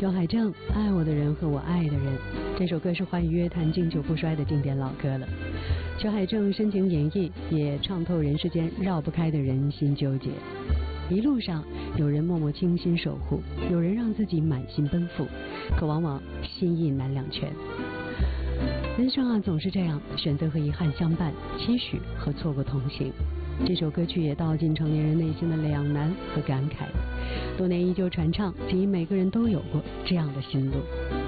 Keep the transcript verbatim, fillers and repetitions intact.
邱海正，爱我的人和我爱的人，这首歌是华语乐坛经久不衰的经典老歌了。邱海正深情演绎，也唱透人世间绕不开的人心纠结。一路上，有人默默倾心守护，有人让自己满心奔赴，可往往心意难两全。人生啊，总是这样，选择和遗憾相伴，期许和错过同行。这首歌曲也道尽成年人内心的两难和感慨，多年依旧传唱，即每个人都有过这样的心路。